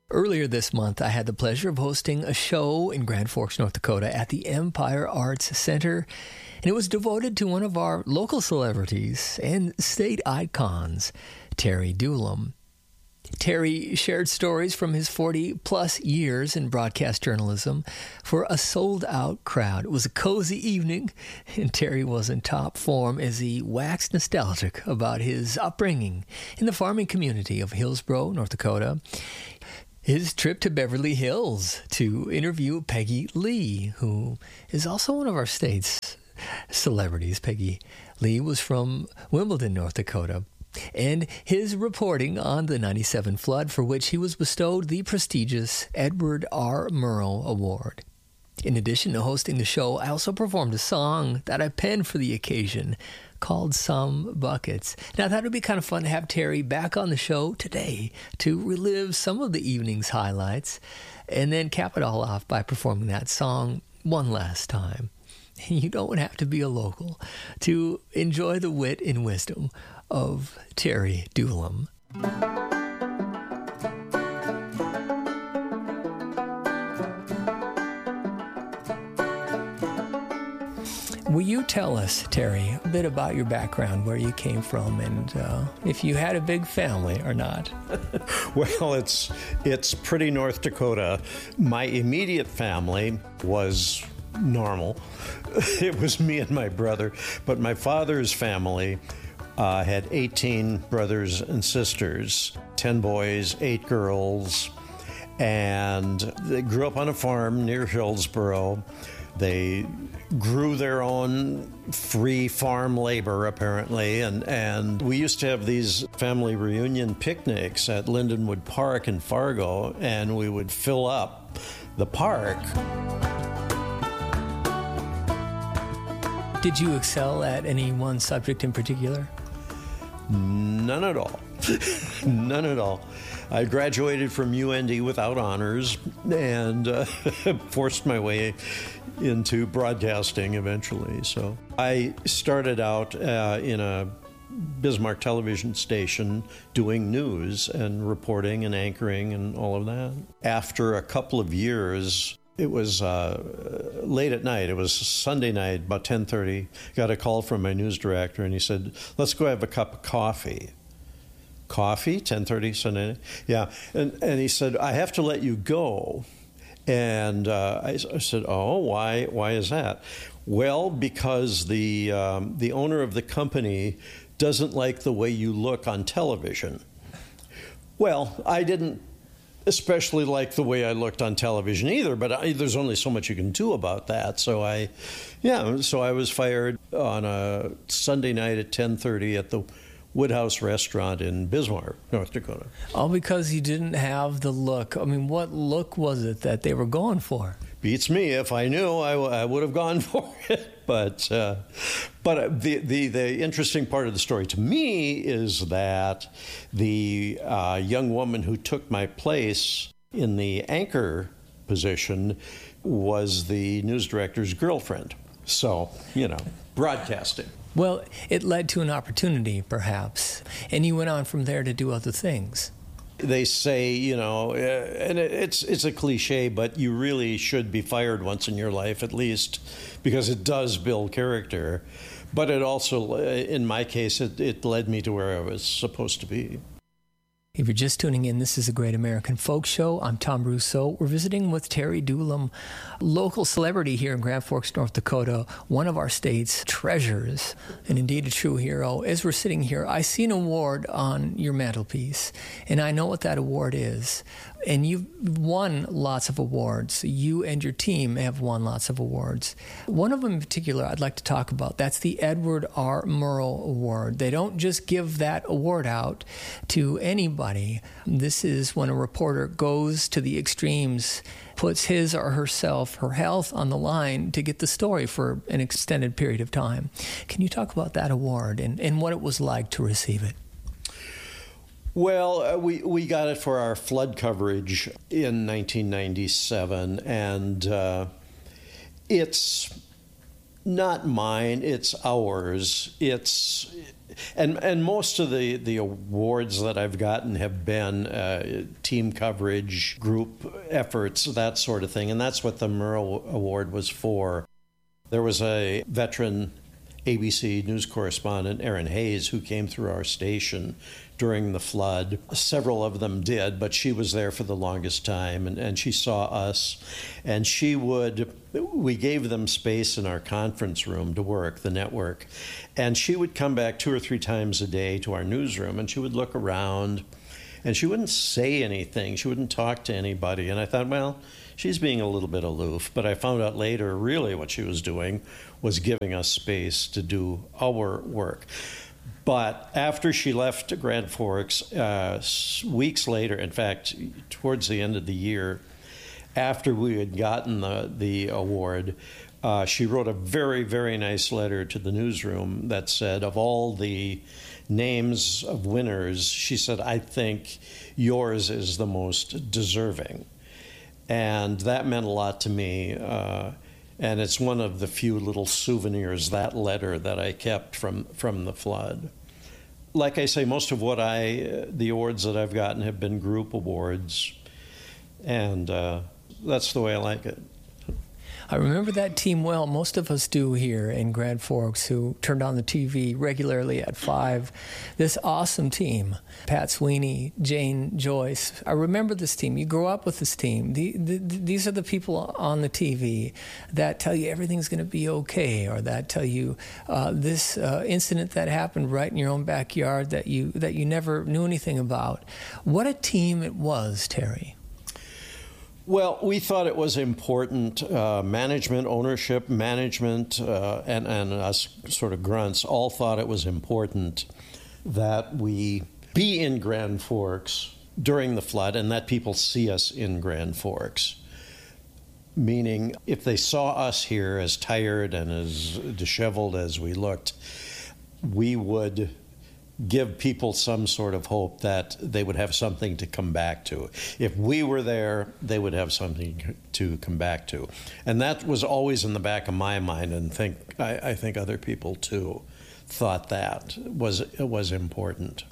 Earlier this month, I had the pleasure of hosting a show in Grand Forks, North Dakota at the Empire Arts Center, and it was devoted to one of our local celebrities and state icons, Terry Dulam. Terry shared stories from his 40-plus years in broadcast journalism for a sold-out crowd. It was a cozy evening, and Terry was in top form as he waxed nostalgic about his upbringing in the farming community of Hillsboro, North Dakota, his trip to Beverly Hills to interview Peggy Lee, who is also one of our state's celebrities. Peggy Lee was from Wimbledon, North Dakota, and his reporting on the 97 flood, for which he was bestowed the prestigious Edward R. Murrow Award. In addition to hosting the show, I also performed a song that I penned for the occasion called Some Buckets. Now, I thought it would be kind of fun to have Terry back on the show today to relive some of the evening's highlights and then cap it all off by performing that song one last time. You don't have to be a local to enjoy the wit and wisdom of Terry Dulam. Will you tell us, Terry, a bit about your background, where you came from, and if you had a big family or not? Well, it's pretty North Dakota. My immediate family was normal. It was me and my brother. But my father's family had 18 brothers and sisters, 10 boys, 8 girls, and they grew up on a farm near Hillsboro. They grew their own free farm labor, apparently, and we used to have these family reunion picnics at Lindenwood Park in Fargo, and we would fill up the park. Did you excel at any one subject in particular? None at all. None at all. I graduated from UND without honors and forced my way into broadcasting eventually. So I started out in a Bismarck television station doing news and reporting and anchoring and all of that. After a couple of years, it was late at night. It was Sunday night, about 10:30. Got a call from my news director, and he said, "Let's go have a cup of coffee." Coffee, 10:30 Sunday night? Yeah. And he said, "I have to let you go." And I said, "Oh, why is that?" "Well, because the owner of the company doesn't like the way you look on television." Well, I didn't especially like the way I looked on television either, but there's only so much you can do about that. So I was fired on a Sunday night at 10:30 at the Woodhouse Restaurant in Bismarck, North Dakota. All because you didn't have the look. I mean, what look was it that they were going for? Beats me. If I knew, I would have gone for it. But the interesting part of the story to me is that the young woman who took my place in the anchor position was the news director's girlfriend. So, broadcasting. Well, it led to an opportunity, perhaps, and you went on from there to do other things. They say, and it's a cliche, but you really should be fired once in your life at least, because it does build character. But it also, in my case, it led me to where I was supposed to be. If you're just tuning in, this is a Great American Folk Show. I'm Tom Russo. We're visiting with Terry Dulam, local celebrity here in Grand Forks, North Dakota, one of our state's treasures, and indeed a true hero. As we're sitting here, I see an award on your mantelpiece, and I know what that award is. And you've won lots of awards. You and your team have won lots of awards. One of them in particular I'd like to talk about. That's the Edward R. Murrow Award. They don't just give that award out to anybody. This is when a reporter goes to the extremes, puts his or herself, her health on the line to get the story for an extended period of time. Can you talk about that award and what it was like to receive it? Well, we got it for our flood coverage in 1997, and it's not mine, it's ours. And most of the awards that I've gotten have been team coverage, group efforts, that sort of thing. And that's what the Murrow Award was for. There was a veteran ABC news correspondent, Erin Hayes, who came through our station during the flood. Several of them did, but she was there for the longest time, and she saw us. And we gave them space in our conference room to work, the network. And she would come back 2 or 3 times a day to our newsroom, and she would look around, and she wouldn't say anything. She wouldn't talk to anybody. And I thought, well, she's being a little bit aloof. But I found out later, really what she was doing was giving us space to do our work. But after she left Grand Forks, weeks later, in fact, towards the end of the year, after we had gotten the award, she wrote a very, very nice letter to the newsroom that said, of all the names of winners, she said, I think yours is the most deserving. And that meant a lot to me. And it's one of the few little souvenirs, that letter, that I kept from the flood. Like I say, most of the awards that I've gotten have been group awards. And that's the way I like it. I remember that team well. Most of us do here in Grand Forks, who turned on the TV regularly at 5. This awesome team, Pat Sweeney, Jane Joyce. I remember this team. You grow up with this team. These are the people on the TV that tell you everything's going to be okay, or that tell you this incident that happened right in your own backyard that you never knew anything about. What a team it was, Terry. Well, we thought it was important. Management, ownership, management, and us sort of grunts all thought it was important that we be in Grand Forks during the flood and that people see us in Grand Forks. Meaning, if they saw us here as tired and as disheveled as we looked, we would give people some sort of hope that they would have something to come back to. If we were there, they would have something to come back to. And that was always in the back of my mind, and I think other people too thought that was important.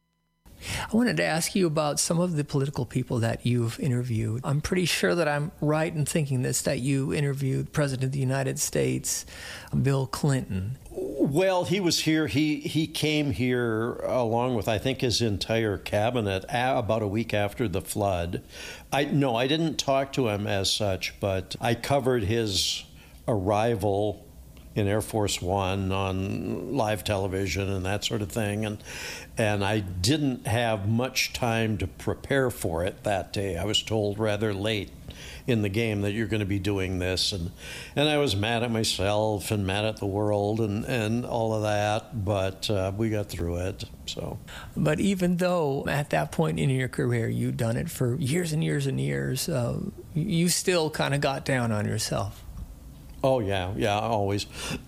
I wanted to ask you about some of the political people that you've interviewed. I'm pretty sure that I'm right in thinking this, that you interviewed President of the United States, Bill Clinton. Well, he was here. He came here along with, I think, his entire cabinet about a week after the flood. I didn't talk to him as such, but I covered his arrival in Air Force One on live television and that sort of thing. And I didn't have much time to prepare for it that day. I was told rather late in the game that you're going to be doing this. And I was mad at myself and mad at the world and all of that, but we got through it. So. But even though at that point in your career you'd done it for years and years and years, you still kind of got down on yourself. Oh, yeah, always.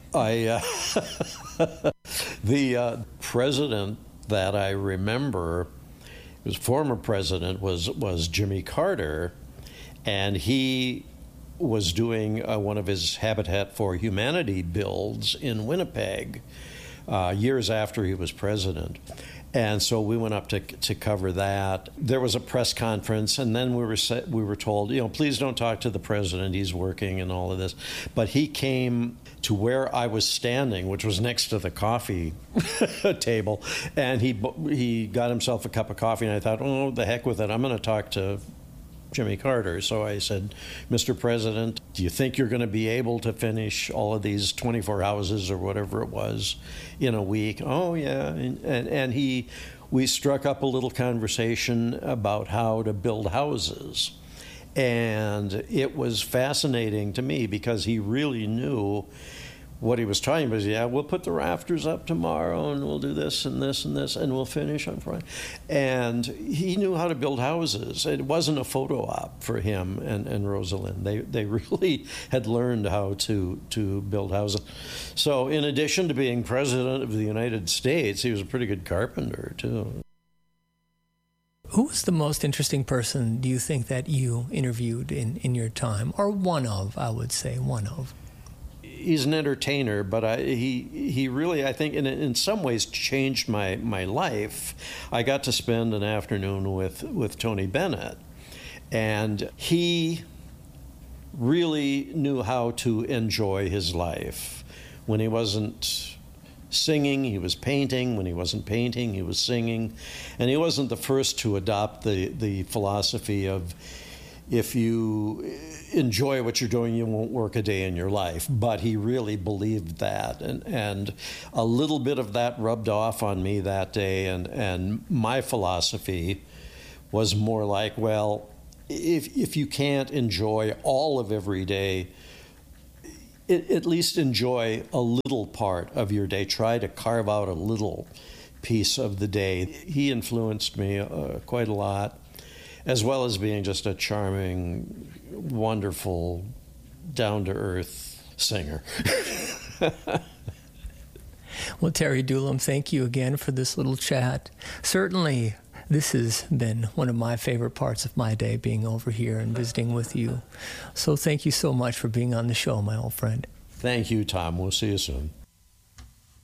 The president that I remember, his former president, was Jimmy Carter, and he was doing one of his Habitat for Humanity builds in Winnipeg years after he was president. And so we went up to cover that. There was a press conference, and then we were told, please don't talk to the president. He's working and all of this. But he came to where I was standing, which was next to the coffee table, and he got himself a cup of coffee. And I thought, oh, the heck with it. I'm going to talk to Jimmy Carter. So I said, Mr. President, do you think you're going to be able to finish all of these 24 houses or whatever it was in a week? Oh, yeah. And we struck up a little conversation about how to build houses. And it was fascinating to me because he really knew what he was talking about. Yeah, we'll put the rafters up tomorrow, and we'll do this and this and this, and we'll finish on Friday. And he knew how to build houses. It wasn't a photo op for him and Rosalind. They really had learned how to build houses. So in addition to being president of the United States, he was a pretty good carpenter, too. Who was the most interesting person, do you think, that you interviewed in your time? Or one of, I would say, one of? he's an entertainer, but he really, I think, in some ways changed my life. I got to spend an afternoon with Tony Bennett, and he really knew how to enjoy his life. When he wasn't singing, he was painting. When he wasn't painting, he was singing. And he wasn't the first to adopt the philosophy of, if you enjoy what you're doing, you won't work a day in your life. But he really believed that. And a little bit of that rubbed off on me that day. And my philosophy was more like, well, if you can't enjoy all of every day, at least enjoy a little part of your day. Try to carve out a little piece of the day. He influenced me quite a lot, as well as being just a charming, wonderful, down-to-earth singer. Well, Terry Dulam, thank you again for this little chat. Certainly, this has been one of my favorite parts of my day, being over here and visiting with you. So thank you so much for being on the show, my old friend. Thank you, Tom. We'll see you soon.